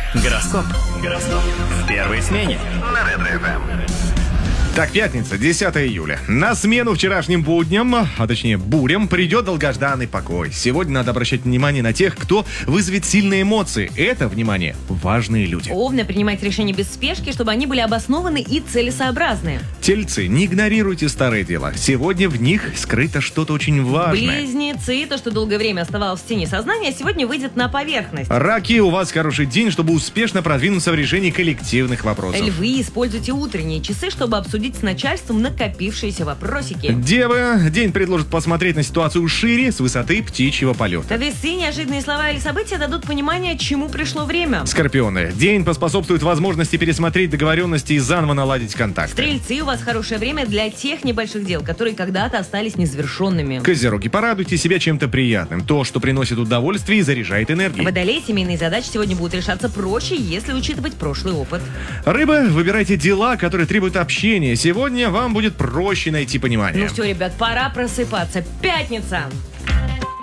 Гороскоп. В первой смене. На Ретро-ФМ. Так, пятница, 10 июля. На смену вчерашним будням, а точнее бурям, придет долгожданный покой. Сегодня надо обращать внимание на тех, кто вызовет сильные эмоции. Это, внимание, важные люди. Овны, принимать решения без спешки, чтобы они были обоснованы и целесообразны. Тельцы, не игнорируйте старые дела. Сегодня в них скрыто что-то очень важное. Близнецы, то, что долгое время оставалось в тени сознания, сегодня выйдет на поверхность. Раки, у вас хороший день, чтобы успешно продвинуться в решении коллективных вопросов. Львы, используйте утренние часы, чтобы обсудить с начальством накопившиеся вопросики. Девы, день предложит посмотреть на ситуацию шире, с высоты птичьего полета. Весы, неожиданные слова или события дадут понимание, чему пришло время. Скорпионы, день поспособствует возможности пересмотреть договоренности и заново наладить контакты. Стрельцы, у вас хорошее время для тех небольших дел, которые когда-то остались незавершенными. Козероги, порадуйте себя чем-то приятным. То, что приносит удовольствие и заряжает энергией. Водолей, семейные задачи сегодня будут решаться проще, если учитывать прошлый опыт. Рыбы, выбирайте дела, которые требуют общения. Сегодня вам будет проще найти понимание. Ну все, ребят, пора просыпаться. Пятница!